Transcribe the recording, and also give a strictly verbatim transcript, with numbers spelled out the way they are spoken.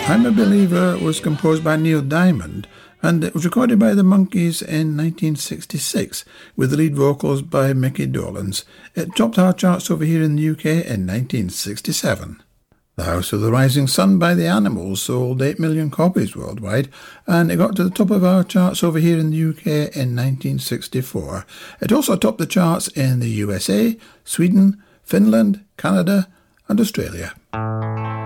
I'm a Believer was composed by Neil Diamond, and it was recorded by the Monkees in nineteen sixty-six with the lead vocals by Mickey Dolenz. It topped our charts over here in the U K in nineteen sixty-seven. The House of the Rising Sun by The Animals sold eight million copies worldwide, and it got to the top of our charts over here in the U K in nineteen sixty-four. It also topped the charts in the U S A, Sweden, Finland, Canada and Australia.